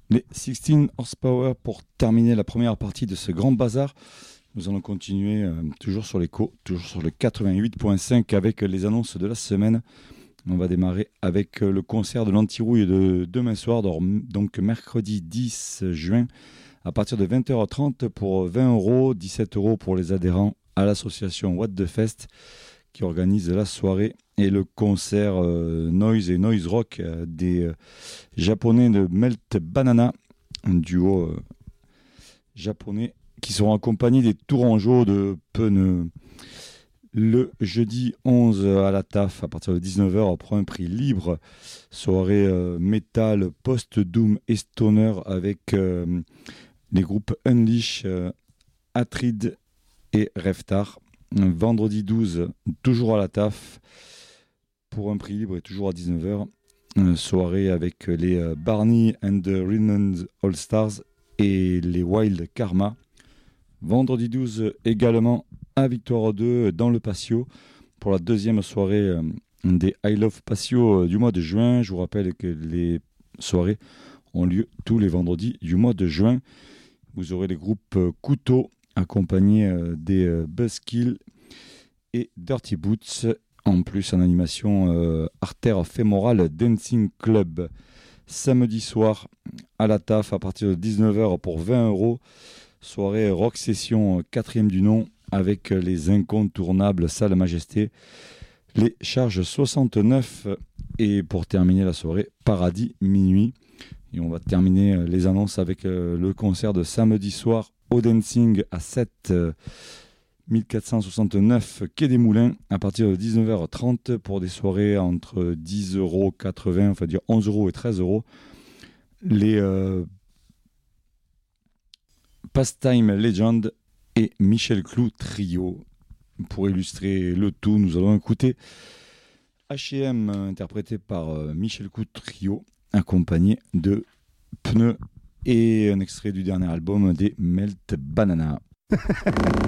Les 16 horsepower pour terminer la première partie de ce grand bazar. Nous allons continuer toujours sur l'écho, toujours sur le 88.5 avec les annonces de la semaine. On va démarrer avec le concert de l'Antirouille de demain soir, donc mercredi 10 juin, à partir de 20h30 pour 20 €, 17 € pour les adhérents à l'association What the Fest qui organise la soirée et le concert Noise et Noise Rock des japonais de Melt Banana, un duo japonais qui seront accompagnés des Tourangeaux de Peneux. Le jeudi 11 à la TAF, à partir de 19h, pour un prix libre, soirée métal, post-doom et stoner avec les groupes Unleash, Atrid et Reftar. Vendredi 12, toujours à la TAF, pour un prix libre et toujours à 19h. Soirée avec les Barney and the Rhineland All Stars et les Wild Karma. Vendredi 12 également à Victoire 2 dans le Patio pour la deuxième soirée des I Love Patio du mois de juin. Je vous rappelle que les soirées ont lieu tous les vendredis du mois de juin. Vous aurez les groupes Couteau accompagnés des Buzzkill et Dirty Boots. En plus, en animation Artère Fémorale Dancing Club. Samedi soir à la TAF à partir de 19h pour 20 €. Soirée rock session 4e du nom avec les incontournables Salle Majesté. Les charges 69 et pour terminer la soirée, Paradis minuit. Et on va terminer les annonces avec le concert de samedi soir au Dancing à 7 1469 Quai des Moulins à partir de 19h30 pour des soirées entre 10 €, 80, enfin dire 11 € et 13 €. Les Pastime Legend et Michel Clou Trio. Pour illustrer le tout, nous allons écouter H&M interprété par Michel Clou Trio, accompagné de Pneus et un extrait du dernier album des Melt Banana.